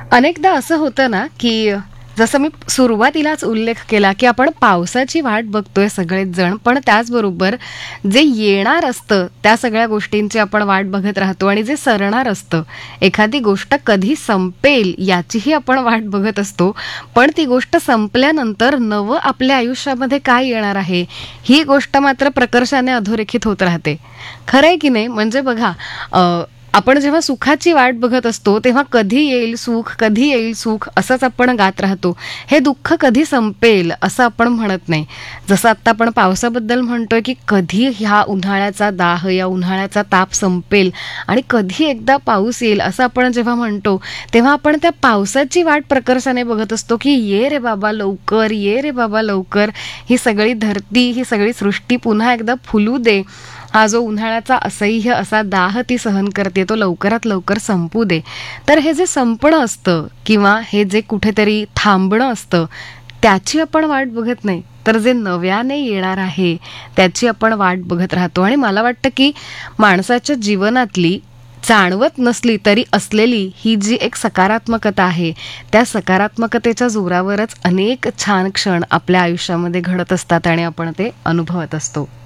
अनेकदा असं होतं ना, की जसं मी सुरुवातीलाच उल्लेख केला, की आपण पावसाची वाट बघतोय सगळेच जण, पण त्याचबरोबर जे येणार असतं, त्या सगळ्या गोष्टींची आपण वाट बघत राहतो आणि जे सरणार असतं, एखादी गोष्ट कधी संपेल याचीही आपण वाट बघत असतो. पण ती गोष्ट संपल्यानंतर नवं आपल्या आयुष्यामध्ये काय येणार आहे, ही गोष्ट मात्र प्रकर्षाने अधोरेखित होत राहते. खरं आहे की नाही? म्हणजे बघा, आपण जेव्हा सुखाची वाट बघत असतो, तेव्हा कधी येईल सुख, कधी येईल सुख असंच आपण गात राहतो. हे दुःख कधी संपेल असं आपण म्हणत नाही. जसं आत्ता आपण पावसाबद्दल म्हणतोय, की कधी ह्या उन्हाळ्याचा दाह, या उन्हाळ्याचा ताप संपेल आणि कधी एकदा पाऊस येईल असं आपण जेव्हा म्हणतो, तेव्हा आपण त्या पावसाची वाट प्रकर्षाने बघत असतो, की ये रे बाबा लवकर, ये रे बाबा लवकर. ही सगळी धरती, ही सगळी सृष्टी पुन्हा एकदा फुलू दे. हा जो उन्हाळ्याचा असह्य असा दाह ती सहन करते, तो लवकरात लवकर संपू दे. तर हे जे संपणं असतं किंवा हे जे कुठेतरी थांबणं असतं, त्याची आपण वाट बघत नाही, तर जे नव्याने येणार आहे त्याची आपण वाट बघत राहतो. आणि मला वाटतं की माणसाच्या जीवनातली जाणवत नसली तरी असलेली ही जी एक सकारात्मकता आहे, त्या सकारात्मकतेच्या जोरावरच अनेक छान क्षण आपल्या आयुष्यामध्ये घडत असतात आणि आपण ते अनुभवत असतो.